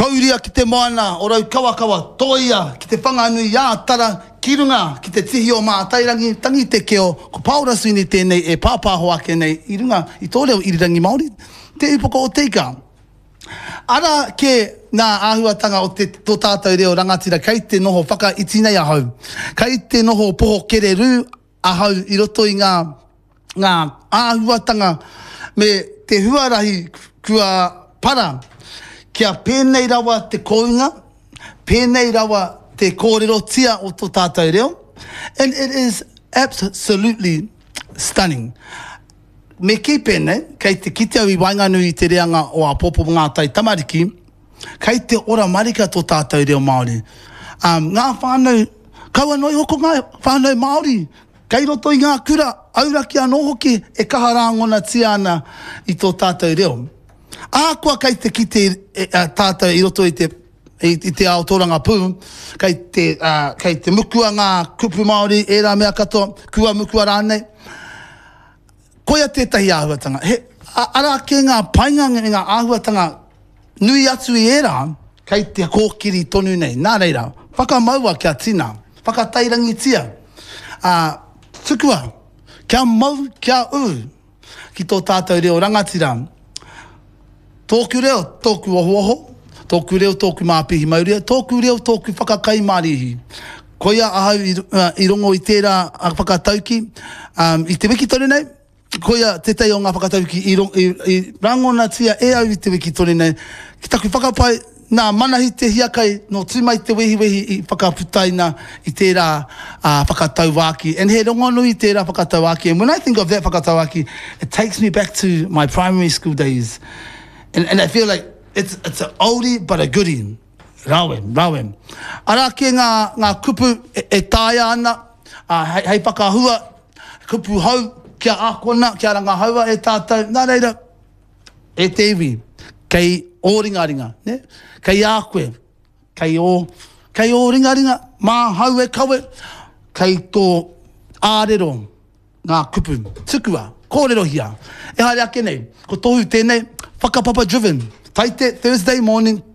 kauria ki te moana, o rau kawakawa, toia, ki te whanganui, ia, tara, kirunga, ki te tihi o mātairangi, tangi te keo, ko paurasu ni tēnei e pāpāho ake nei, i runga, i tō reo irirangi Māori, te upoko o teika. Ara ke nā āhuatanga o te tō tātou reo rangatira, kei te noho whakaiti nei ahau, kei te noho poho kereru ahau i roto i ngā āhuatanga me te huarahi kua para, kia pēnei rawa te kounga, pēnei rawa te kōrero tia o tō tātou reo. And it is absolutely stunning. Me ki pēnei, kei te kite au I Wainganui I te reanga o a popo ngā tai tamariki, kei te ora marika tō tātou reo Māori. Ngā whānau, kaua noi hoko ngā whānau Māori, kei roto I ngā kura, auraki anō hoki e kaharangona tia ana I tō tātou reo. Ākua kei te kite tātou I roto I te aotoranga pū, kei te mukua ngā kupu Māori, e rā mea katoa, kua mukua rānei. Koia tētahi āhuatanga. Ara ke ngā painga ngā āhuatanga nui atu I era, kei te kōkiri tonu nei. Nā reira, whakamaua kia tina, whakatairangi tia. Tukua, kia mau, kia u, ki tō tātou reo rangatira. Tōku reo, tōku ohoho, tōku reo, tōku māpihi mauria, tōku reo, tōku whakakai marihi. Koia ahau I rongo I tērā whakatauki, I te wiki tonu nei, koia te tei o ngā whakatauki I rangona tia e au I te wiki tonu nei, ki taku whakapai, nā manahi te hiakai no tūmai te wehiwehi I whakaputaina I tērā whakatauaki. And he rongonui I tērā whakatauaki. And when I think of that whakatauaki, it takes me back to my primary school days. And I feel like it's an oldie but a goodie. Rawe. Ara ke ngā kupu e tāia ana, hei whakahua, kupu hau, kia ākona, kia ranga haua e tātou. Nā reira, e te iwi, kei o ringaringa, ne? Kei ākoe, kei o ringaringa, mā hau e kawe, kei tō ārero, ngā kupu, tukua, kōrero hia. E haere ake nei, ko tohu tēnei, whakapapa driven, taite Thursday morning,